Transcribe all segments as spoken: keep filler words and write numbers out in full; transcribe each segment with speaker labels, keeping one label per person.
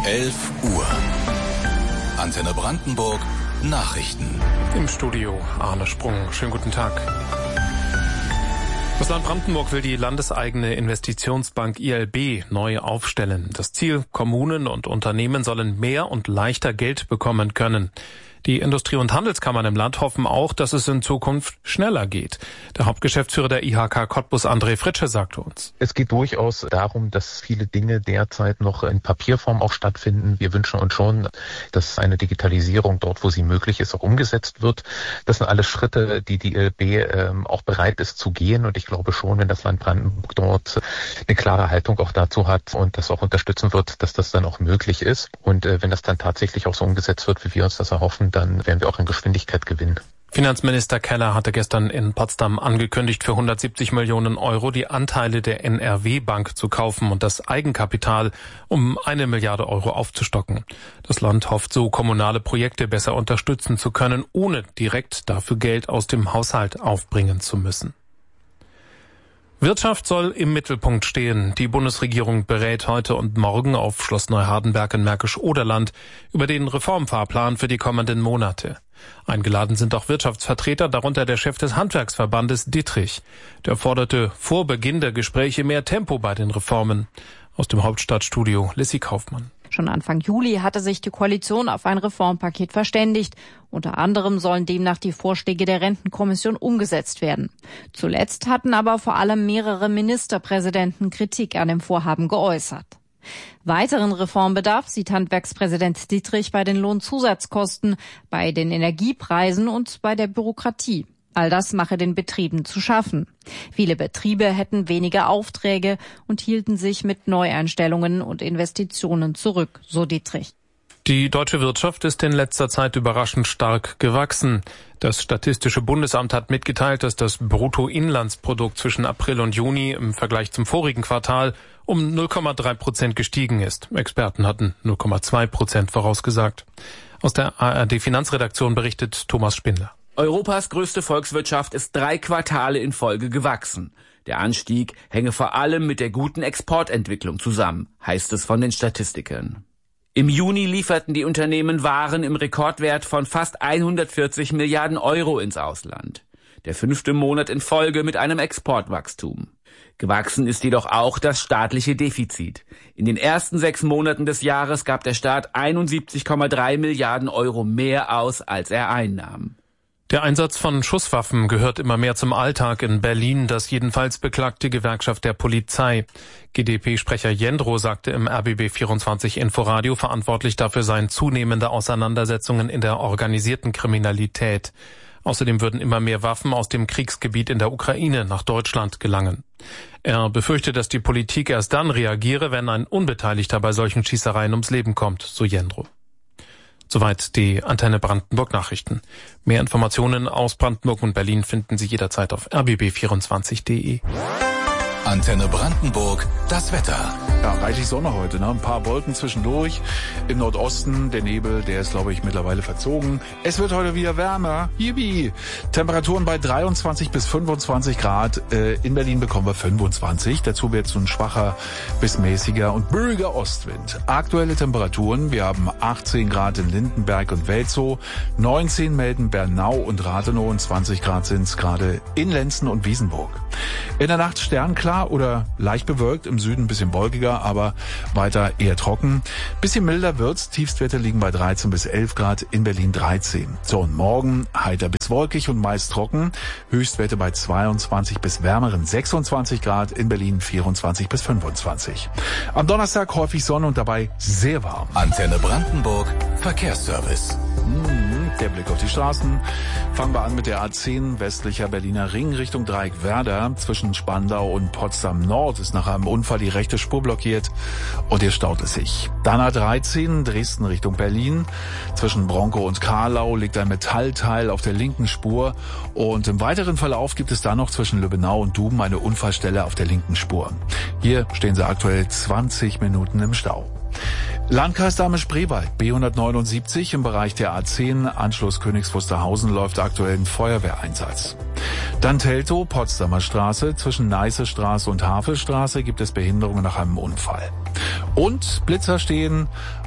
Speaker 1: elf Uhr. Antenne Brandenburg Nachrichten.
Speaker 2: Im Studio Arne Sprung. Schönen guten Tag. Das Land Brandenburg will die landeseigene Investitionsbank I L B neu aufstellen. Das Ziel: Kommunen und Unternehmen sollen mehr und leichter Geld bekommen können. Die Industrie- und Handelskammern im Land hoffen auch, dass es in Zukunft schneller geht. Der Hauptgeschäftsführer der I H K Cottbus, André Fritsche, sagte uns:
Speaker 3: Es geht durchaus darum, dass viele Dinge derzeit noch in Papierform auch stattfinden. Wir wünschen uns schon, dass eine Digitalisierung dort, wo sie möglich ist, auch umgesetzt wird. Das sind alles Schritte, die die I L B ähm, auch bereit ist zu gehen. Und ich glaube schon, wenn das Land Brandenburg dort eine klare Haltung auch dazu hat und das auch unterstützen wird, dass das dann auch möglich ist. Und äh, wenn das dann tatsächlich auch so umgesetzt wird, wie wir uns das erhoffen, dann werden wir auch an Geschwindigkeit gewinnen.
Speaker 2: Finanzminister Keller hatte gestern in Potsdam angekündigt, für hundertsiebzig Millionen Euro die Anteile der N R W-Bank zu kaufen und das Eigenkapital um eine Milliarde Euro aufzustocken. Das Land hofft so, kommunale Projekte besser unterstützen zu können, ohne direkt dafür Geld aus dem Haushalt aufbringen zu müssen. Wirtschaft soll im Mittelpunkt stehen. Die Bundesregierung berät heute und morgen auf Schloss Neuhardenberg in Märkisch-Oderland über den Reformfahrplan für die kommenden Monate. Eingeladen sind auch Wirtschaftsvertreter, darunter der Chef des Handwerksverbandes Dittrich. Der forderte vor Beginn der Gespräche mehr Tempo bei den Reformen. Aus dem Hauptstadtstudio Lissy Kaufmann.
Speaker 4: Schon Anfang Juli hatte sich die Koalition auf ein Reformpaket verständigt. Unter anderem sollen demnach die Vorschläge der Rentenkommission umgesetzt werden. Zuletzt hatten aber vor allem mehrere Ministerpräsidenten Kritik an dem Vorhaben geäußert. Weiteren Reformbedarf sieht Handwerkspräsident Dittrich bei den Lohnzusatzkosten, bei den Energiepreisen und bei der Bürokratie. All das mache den Betrieben zu schaffen. Viele Betriebe hätten weniger Aufträge und hielten sich mit Neueinstellungen und Investitionen zurück, so Dittrich.
Speaker 2: Die deutsche Wirtschaft ist in letzter Zeit überraschend stark gewachsen. Das Statistische Bundesamt hat mitgeteilt, dass das Bruttoinlandsprodukt zwischen April und Juni im Vergleich zum vorigen Quartal um null Komma drei Prozent gestiegen ist. Experten hatten null Komma zwei Prozent vorausgesagt. Aus der A R D-Finanzredaktion berichtet Thomas Spindler.
Speaker 5: Europas größte Volkswirtschaft ist drei Quartale in Folge gewachsen. Der Anstieg hänge vor allem mit der guten Exportentwicklung zusammen, heißt es von den Statistikern. Im Juni lieferten die Unternehmen Waren im Rekordwert von fast hundertvierzig Milliarden Euro ins Ausland. Der fünfte Monat in Folge mit einem Exportwachstum. Gewachsen ist jedoch auch das staatliche Defizit. In den ersten sechs Monaten des Jahres gab der Staat einundsiebzig Komma drei Milliarden Euro mehr aus, als er einnahm.
Speaker 2: Der Einsatz von Schusswaffen gehört immer mehr zum Alltag in Berlin, das jedenfalls beklagt die Gewerkschaft der Polizei. G D P-Sprecher Jendro sagte im R B B vierundzwanzig Inforadio, verantwortlich dafür seien zunehmende Auseinandersetzungen in der organisierten Kriminalität. Außerdem würden immer mehr Waffen aus dem Kriegsgebiet in der Ukraine nach Deutschland gelangen. Er befürchtet, dass die Politik erst dann reagiere, wenn ein Unbeteiligter bei solchen Schießereien ums Leben kommt, so Jendro. Soweit die Antenne Brandenburg Nachrichten. Mehr Informationen aus Brandenburg und Berlin finden Sie jederzeit auf r b b vierundzwanzig punkt d e.
Speaker 1: Antenne Brandenburg, das Wetter.
Speaker 6: Ja, reichlich Sonne heute, ne? Ein paar Wolken zwischendurch. Im Nordosten der Nebel, der ist, glaube ich, mittlerweile verzogen. Es wird heute wieder wärmer. Yippie. Temperaturen bei dreiundzwanzig bis fünfundzwanzig Grad. Äh, in Berlin bekommen wir fünfundzwanzig. Dazu wird so ein schwacher bis mäßiger und böiger Ostwind. Aktuelle Temperaturen: Wir haben achtzehn Grad in Lindenberg und Welzow, neunzehn melden Bernau und Rathenow und zwanzig Grad sind es gerade in Lenzen und Wiesenburg. In der Nacht sternklar oder leicht bewölkt, im Süden ein bisschen wolkiger, aber weiter eher trocken. Bisschen milder wird's, Tiefstwerte liegen bei dreizehn bis elf Grad, in Berlin dreizehn. So, und morgen heiter bis wolkig und meist trocken, Höchstwerte bei zweiundzwanzig bis wärmeren sechsundzwanzig Grad, in Berlin vierundzwanzig bis fünfundzwanzig. Am Donnerstag häufig Sonne und dabei sehr warm.
Speaker 1: Antenne Brandenburg, Verkehrsservice.
Speaker 6: Der Blick auf die Straßen. Fangen wir an mit der A zehn, westlicher Berliner Ring Richtung Dreieck Werder. Zwischen Spandau und Potsdam Nord ist nach einem Unfall die rechte Spur blockiert und hier staut es sich. Dann A dreizehn, Dresden Richtung Berlin. Zwischen Bronkow und Karlau liegt ein Metallteil auf der linken Spur und im weiteren Verlauf gibt es dann noch zwischen Lübbenau und Duben eine Unfallstelle auf der linken Spur. Hier stehen sie aktuell zwanzig Minuten im Stau. Landkreis Dahme-Spreewald, B hundertneunundsiebzig im Bereich der A zehn, Anschluss Königs Wusterhausen, läuft aktuell ein Feuerwehreinsatz. Dann Teltow, Potsdamer Straße, zwischen Neiße Straße und Havelstraße gibt es Behinderungen nach einem Unfall. Und Blitzer stehen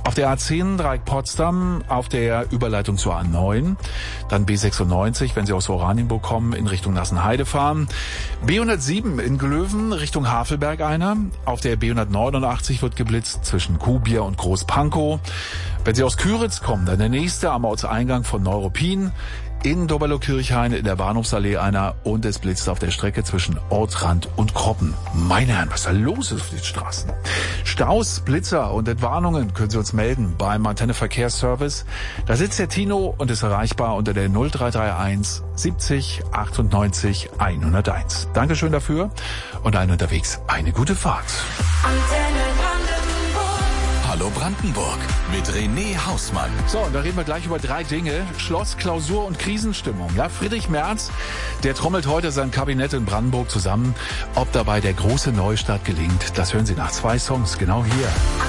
Speaker 6: Auf der A zehn Dreieck Potsdam, auf der Überleitung zur A neun, dann B sechsundneunzig, wenn Sie aus Oranienburg kommen, in Richtung Nassenheide fahren. B hundertsieben in Glöwen, Richtung Havelberg einer. Auf der B hundertneunundachtzig wird geblitzt zwischen Kuhbier und Großpankow. Wenn Sie aus Küritz kommen, dann der nächste am Ortseingang von Neuruppin. In Doberlo-Kirchhain in der Bahnhofsallee einer und es blitzt auf der Strecke zwischen Ortrand und Kroppen. Meine Herren, was da los ist auf den Straßen? Staus, Blitzer und Entwarnungen können Sie uns melden beim Antenne Verkehrsservice. Da sitzt der Tino und ist erreichbar unter der null drei drei eins siebzig achtundneunzig hunderteins. Dankeschön dafür und allen unterwegs eine gute Fahrt.
Speaker 1: Hallo Brandenburg mit René Hausmann.
Speaker 6: So, und da reden wir gleich über drei Dinge. Schloss, Klausur und Krisenstimmung. Ja, Friedrich Merz, der trommelt heute sein Kabinett in Brandenburg zusammen. Ob dabei der große Neustart gelingt, das hören Sie nach zwei Songs genau hier.